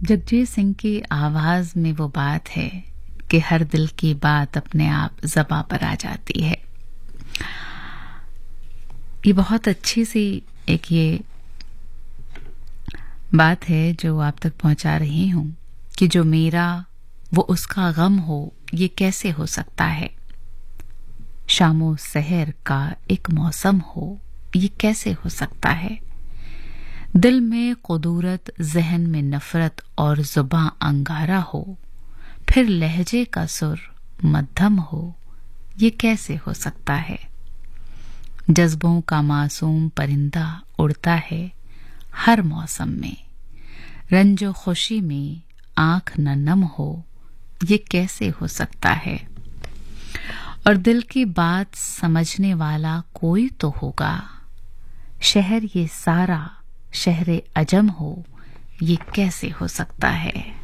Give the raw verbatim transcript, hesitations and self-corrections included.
जगजीत सिंह की आवाज में वो बात है कि हर दिल की बात अपने आप ज़बां पर आ जाती है। ये बहुत अच्छी सी एक ये बात है जो आप तक पहुंचा रही हूं कि जो मेरा वो उसका गम हो, ये कैसे हो सकता है। शामो सहर का एक मौसम हो, ये कैसे हो सकता है। दिल में कुदूरत, जहन में नफरत और जुबां अंगारा हो, फिर लहजे का सुर मध्यम हो, ये कैसे हो सकता है। जज्बों का मासूम परिंदा उड़ता है हर मौसम में, रंजो खुशी में आंख न नम हो, ये कैसे हो सकता है। और दिल की बात समझने वाला कोई तो होगा, शहर ये सारा शहरे अजम हो, ये कैसे हो सकता है।